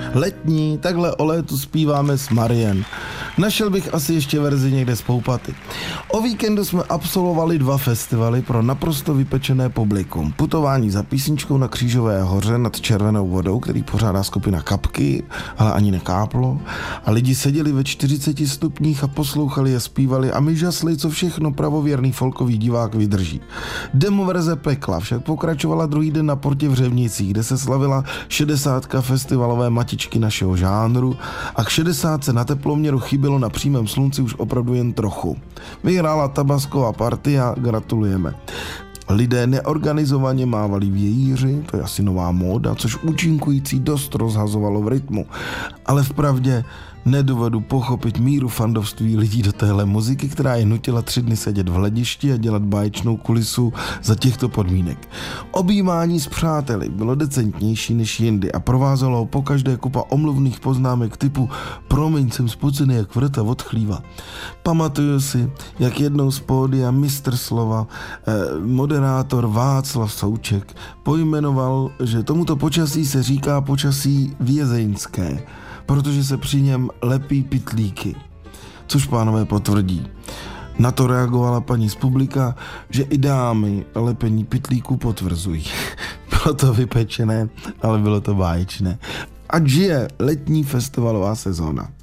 Letní, takhle o létu zpíváme s Marien. Našel bych asi ještě verzi někde z Poupaty. O víkendu jsme absolvovali 2 festivaly pro naprosto vypečené publikum. Putování za písničkou na Křížové hoře nad Červenou vodou, který pořádá skupina Kapky, ale ani nekáplo. A lidi seděli ve 40 stupních a poslouchali je, zpívali a my žasli, co všechno pravověrný folkový divák vydrží. Demoverze Pekla však pokračovala druhý den na Portě v Řevnicích, kde se slavila 60. festivalové matičky našeho žánru a k 60. na teploměru chybělo na přímém slunci už opravdu jen trochu. Vyhrála Tabasková partia, gratulujeme. Lidé neorganizovaně mávali vějíři, to je asi nová móda, což účinkující dost rozhazovalo v rytmu. Ale vpravdě nedovedu pochopit míru fandovství lidí do téhle muziky, která je nutila 3 dny sedět v hledišti a dělat báječnou kulisu za těchto podmínek. Objímání s přáteli bylo decentnější než jindy a provázelo ho pokaždé kupa omluvných poznámek typu promiň, jsem spocený jak vrta od chlíva. Pamatuju si, jak jednou z pódia mistr slova, moderátor Václav Souček pojmenoval, že tomuto počasí se říká počasí vězeňské, protože se při něm lepí pytlíky, což pánové potvrdí. Na to reagovala paní z publika, že i dámy lepení pytlíků potvrzují. Bylo to vypečené, ale bylo to báječné. Ať žije letní festivalová sezóna.